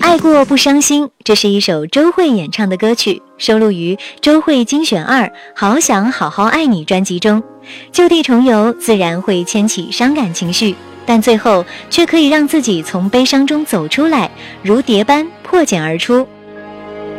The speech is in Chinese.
爱过不伤心，这是一首周蕙演唱的歌曲，收录于周蕙精选2好想好好爱你专辑中。就地重游自然会牵起伤感情绪，但最后却可以让自己从悲伤中走出来，如蝶般破茧而出。